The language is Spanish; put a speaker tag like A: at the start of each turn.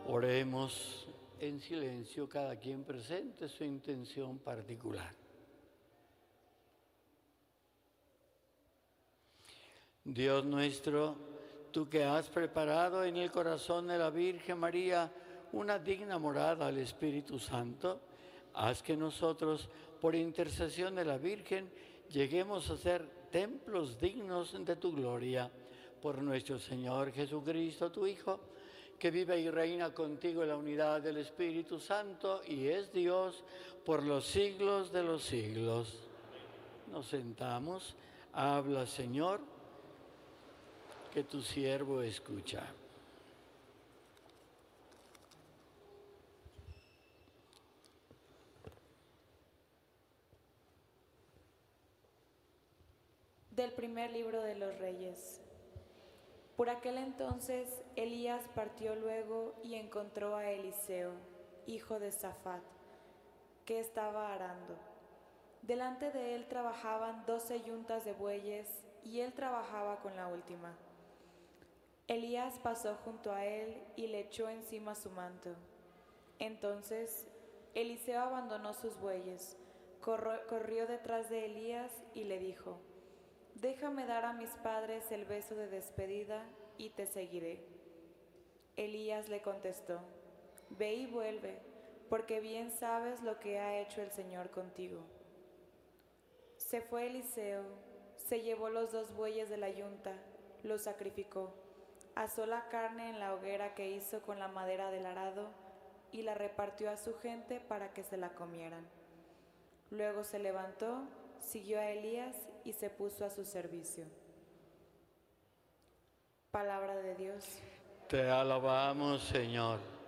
A: Oremos en silencio, cada quien presente su intención particular. Dios nuestro, tú que has preparado en el corazón de la Virgen María una digna morada al Espíritu Santo, haz que nosotros, por intercesión de la Virgen, lleguemos a ser templos dignos de tu gloria. Por nuestro Señor Jesucristo, tu Hijo, que vive y reina contigo en la unidad del Espíritu Santo y es Dios por los siglos de los siglos. Nos sentamos. Habla, Señor, que tu siervo escucha.
B: Del primer libro de los Reyes. Por aquel entonces Elías partió luego y encontró a Eliseo, hijo de Safat, que estaba arando. Delante de él trabajaban 12 yuntas de bueyes y él trabajaba con la última. Elías pasó junto a él y le echó encima su manto. Entonces Eliseo abandonó sus bueyes, corrió detrás de Elías y le dijo: «Déjame dar a mis padres el beso de despedida y te seguiré». Elías le contestó: «Ve y vuelve, porque bien sabes lo que ha hecho el Señor contigo». Se fue Eliseo, se llevó los 2 bueyes de la yunta, los sacrificó, asó la carne en la hoguera que hizo con la madera del arado y la repartió a su gente para que se la comieran. Luego se levantó, siguió a Elías y se puso a su servicio. Palabra de Dios.
A: Te alabamos, Señor.